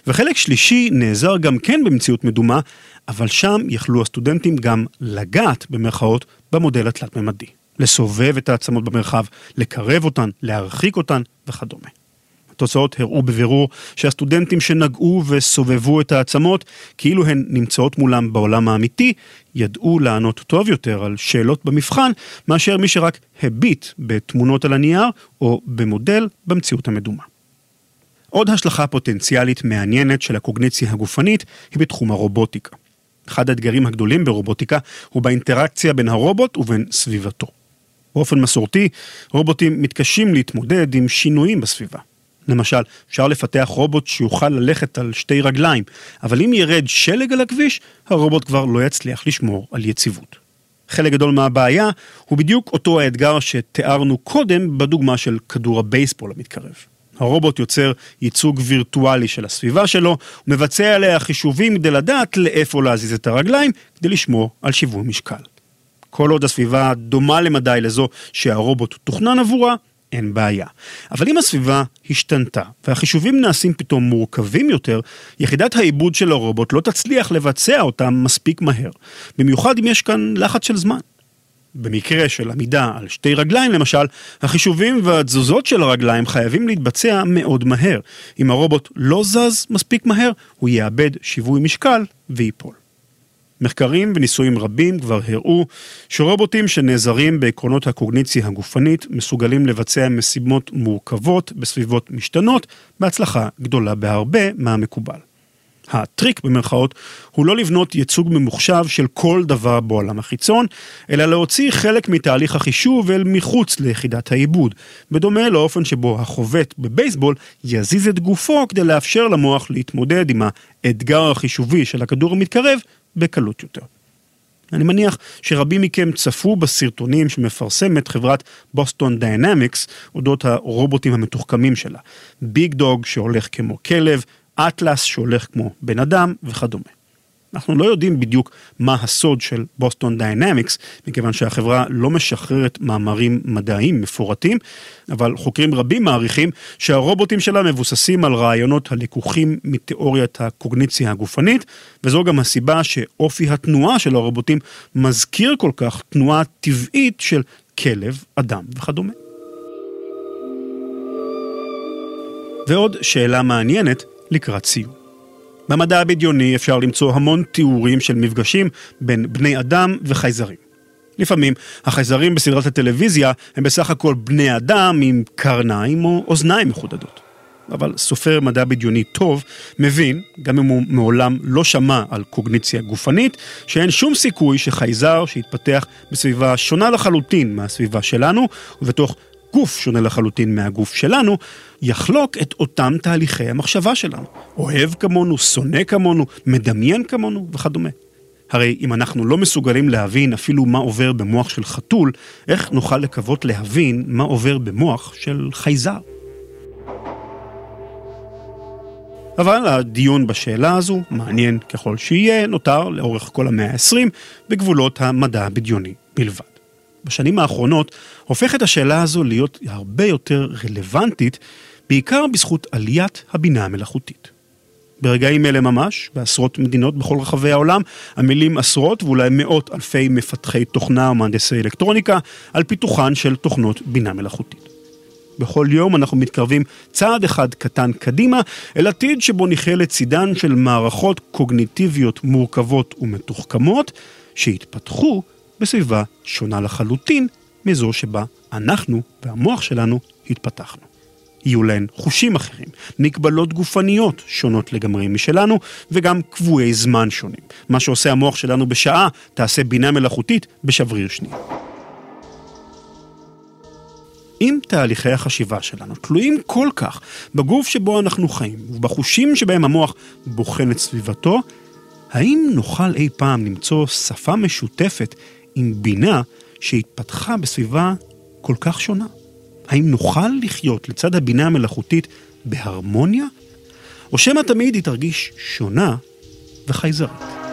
וחלק שלישי נעזר גם כן במציאות מדומה, אבל שם יכלו הסטודנטים גם לגעת במרכאות במודל התלת-ממדי. לסובב את העצמות במרחב, לקרב אותן, להרחיק אותן וכדומה. התוצאות הראו בבירור שהסטודנטים שנגעו וסובבו את העצמות, כאילו הן נמצאות מולם בעולם האמיתי, ידעו לענות טוב יותר על שאלות במבחן, מאשר מי שרק הביט בתמונות על הנייר או במודל במציאות המדומה. עוד השלכה פוטנציאלית מעניינת של הקוגניציה הגופנית היא בתחום הרובוטיקה. אחד האתגרים הגדולים ברובוטיקה הוא באינטראקציה בין הרובוט ובין סביבתו. באופן מסורתי, רובוטים מתקשים להתמודד עם שינויים בסביבה. למשל, אפשר לפתח רובוט שיוכל ללכת על שתי רגליים, אבל אם ירד שלג על הכביש, הרובוט כבר לא יצליח לשמור על יציבות. חלק גדול מהבעיה הוא בדיוק אותו האתגר שתיארנו קודם בדוגמה של כדור הבייסבול המתקרב. הרובוט יוצר ייצוג וירטואלי של הסביבה שלו, ומבצע עליה חישובים כדי לדעת לאיפה להזיז את הרגליים, כדי לשמור על שיווי משקל. כל עוד הסביבה דומה למדי לזו שהרובוט תוכנן עבורה, אין בעיה. אבל אם הסביבה השתנתה, והחישובים נעשים פתאום מורכבים יותר, יחידת העיבוד של הרובוט לא תצליח לבצע אותם מספיק מהר. במיוחד אם יש כאן לחץ של זמן. במקרה של עמידה על שתי רגליים למשל, החישובים והתזוזות של הרגליים חייבים להתבצע מאוד מהר. אם הרובוט לא זז מספיק מהר, הוא יאבד שיווי משקל ויפול. מחקרים וניסויים רבים כבר הראו שרובוטים שנעזרים בעקרונות הקוגניציה הגופנית מסוגלים לבצע משימות מורכבות בסביבות משתנות בהצלחה גדולה בהרבה מהמקובל. הטריק במרכאות הוא לא לבנות ייצוג ממוחשב של כל דבר בעולם החיצון, אלא להוציא חלק מתהליך החישוב אל מחוץ ליחידת העיבוד, בדומה לאופן שבו החובט בבייסבול יזיז את גופו כדי לאפשר למוח להתמודד עם האתגר החישובי של הכדור המתקרב בקלות יותר. אני מניח שרבים מכם צפו בסרטונים שמפרסמת חברת בוסטון דיינמיקס אודות הרובוטים המתוחכמים שלה. ביג דוג שהולך כמו כלב, אטלס שהולך כמו בן אדם וכדומה. אנחנו לא יודעים בדיוק מה הסוד של בוסטון דיינמיקס, מכיוון שהחברה לא משחררת מאמרים מדעיים מפורטים, אבל חוקרים רבים מעריכים שהרובוטים שלה מבוססים על רעיונות הלקוחים מתיאוריית הקוגניציה הגופנית, וזו גם הסיבה שאופי התנועה של הרובוטים מזכיר כל כך תנועה טבעית של כלב, אדם וכדומה. ועוד שאלה מעניינת לקראת סיום. במדע הבדיוני אפשר למצוא המון תיאורים של מפגשים בין בני אדם וחייזרים. לפעמים החייזרים בסדרת הטלוויזיה הם בסך הכל בני אדם עם קרניים או אוזניים מחודדות. אבל סופר מדע בדיוני טוב מבין, גם אם הוא מעולם לא שמע על קוגניציה גופנית, שאין שום סיכוי שחייזר שיתפתח בסביבה שונה לחלוטין מהסביבה שלנו, ובתוך גוף שונה לחלוטין מהגוף שלנו, יחלוק את אותם תהליכי המחשבה שלנו. אוהב כמונו, שונא כמונו, מדמיין כמונו וכדומה. הרי אם אנחנו לא מסוגלים להבין אפילו מה עובר במוח של חתול, איך נוכל לקוות להבין מה עובר במוח של חייזר? אבל הדיון בשאלה הזו, מעניין ככל שיהיה, נותר לאורך כל המאה ה-20 בגבולות המדע הבדיוני בלבד. בשנים האחרונות הופכת השאלה הזו להיות הרבה יותר רלוונטית, בעיקר בזכות עליית הבינה המלאכותית. ברגעים אלה ממש, בעשרות מדינות בכל רחבי העולם, עמלים עשרות ואולי מאות אלפי מפתחי תוכנה ומהנדסי אלקטרוניקה על פיתוחן של תוכנות בינה מלאכותית. בכל יום אנחנו מתקרבים צעד אחד קטן קדימה, אל עתיד שבו נחיה לצידן של מערכות קוגניטיביות מורכבות ומתוחכמות, שהתפתחו בסביבה שונה לחלוטין מזו שבה אנחנו והמוח שלנו התפתחנו. יהיו להן חושים אחרים, מגבלות גופניות שונות לגמרי משלנו, וגם קבועי זמן שונים. מה שעושה המוח שלנו בשעה, תעשה בינה מלאכותית בשבריר שנייה. אם תהליכי החשיבה שלנו תלויים כל כך בגוף שבו אנחנו חיים, ובחושים שבהם המוח בוחן את סביבתו, האם נוכל אי פעם למצוא שפה משותפת עם בינה שהתפתחה בסביבה כל כך שונה? האם נוכל לחיות לצד הבינה המלאכותית בהרמוניה? או שמא תמיד היא תרגיש שונה וחייזרית?